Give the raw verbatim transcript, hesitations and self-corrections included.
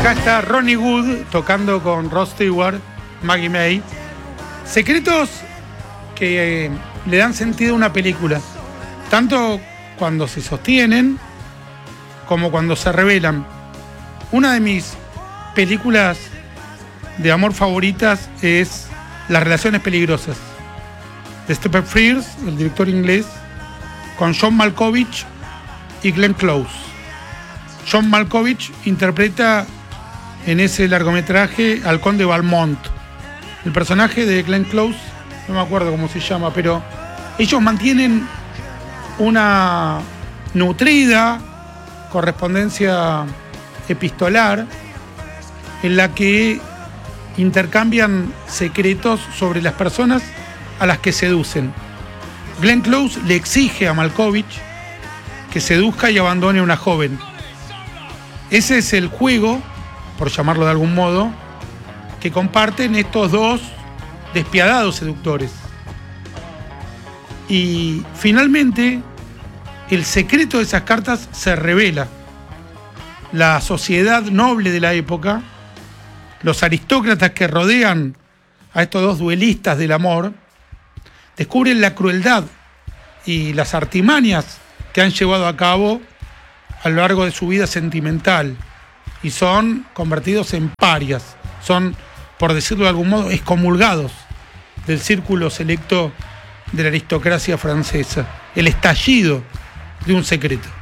Acá está Ronnie Wood tocando con Rod Stewart, Maggie May. Secretos que eh, le dan sentido a una película, tanto cuando se sostienen como cuando se revelan. Una de mis películas de amor favoritas es Las relaciones peligrosas, de Stephen Frears, el director inglés, con John Malkovich y Glenn Close. John Malkovich interpreta en ese largometraje al conde Valmont. El personaje de Glenn Close, no me acuerdo cómo se llama, pero ellos mantienen una nutrida correspondencia epistolar en la que intercambian secretos sobre las personas a las que seducen. Glenn Close le exige a Malkovich que seduzca y abandone a una joven. Ese es el juego, por llamarlo de algún modo, que comparten estos dos despiadados seductores. Y finalmente, el secreto de esas cartas se revela. La sociedad noble de la época, los aristócratas que rodean a estos dos duelistas del amor, descubren la crueldad y las artimañas que han llevado a cabo a lo largo de su vida sentimental y son convertidos en parias, son, por decirlo de algún modo, excomulgados del círculo selecto de la aristocracia francesa. El estallido de un secreto.